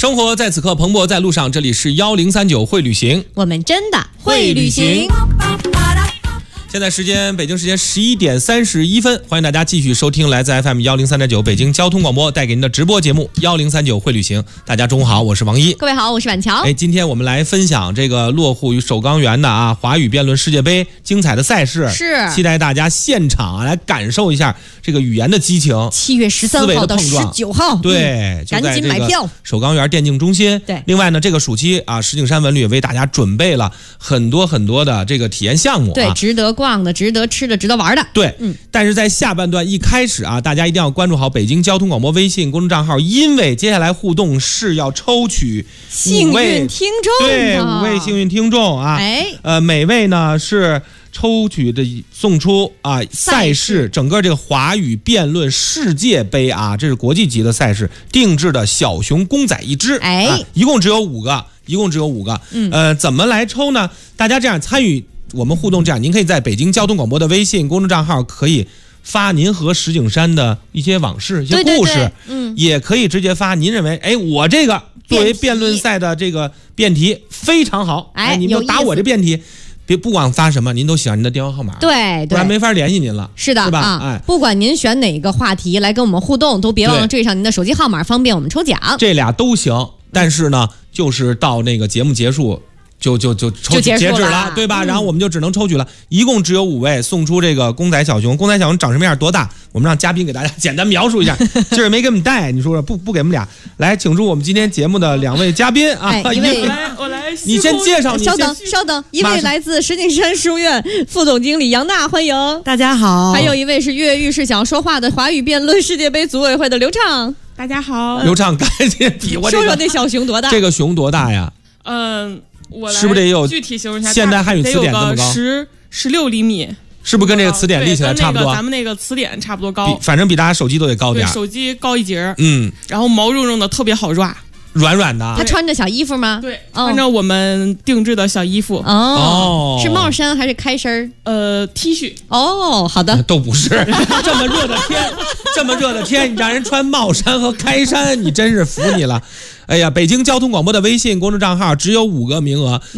生活在此刻，蓬勃在路上。这里是1039会旅行， 我们真的会旅行。 现在时间北京时间11点31分，欢迎大家继续收听来自 FM 103.9北京交通广播带给您的直播节目1039会旅行。大家中午好，我是王一。 各位好，我是婉乔。 今天我们来分享这个落户于首钢园的华语辩论世界杯精彩的赛事， 是期待大家现场来感受一下这个语言的激情。 7月13号到19号， 对， 赶紧买票。 首钢园电竞中心。 对， 另外呢，这个暑期石景山文旅也为大家准备了很多的这个体验项目。 对，值得逛的，值得吃的，值得玩的。 对，但是在下半段一开始大家一定要关注好北京交通广播微信公众账号，因为接下来互动是要抽取幸运听众， 对，5位幸运听众每位呢是抽取的送出赛事整个这个华语辩论世界杯这是国际级的赛事定制的小熊公仔一只，一共只有5个，怎么来抽呢？大家这样参与我们互动，这样您可以在北京交通广播的微信公众账号可以发您和石景山的一些往事、一些故事，也可以直接发您认为我这个作为辩论赛的这个辩题非常好，你们打我这辩题。不管发什么，您都写上您的电话号码， 对， 不然没法联系您了。 是的， 是吧？ 不管您选哪个话题来跟我们互动，都别忘了缀上您的手机号码，方便我们抽奖。 这俩都行，但是呢，就是到那个节目结束。就截止了，对吧？然后我们就只能抽取了，一共只有5位送出这个公仔小熊。公仔小熊长什么样，多大？我们让嘉宾给大家简单描述一下。今儿没给我们带，你说不给我们俩来，请出我们今天节目的2位嘉宾一位我来， 你先介绍， 稍等，一位来自石景山书院副总经理杨娜，欢迎大家好。 还有一位是跃跃欲试想要说话的华语辩论世界杯组委会的刘畅， 大家好。 刘畅，赶紧比划说说这小熊多大？ 这个熊多大呀？ 我来是不是也有具体形容一下？ 现代汉语词典这么高 ，16厘米， 是不是跟这个词典立起来差不多？ 咱们那个词典差不多高， 反正比大家手机都得高点。 对，手机高一截。 然后毛茸茸的，特别好抓， 软软的。 他穿着小衣服吗？ 对，穿着我们定制的小衣服。 是帽衫还是开身 ？T 恤。 好的， 都不是。这么热的天，你让人穿帽衫和开衫，你真是服你了。哎呀，北京交通广播的微信公众账号只有5个名额。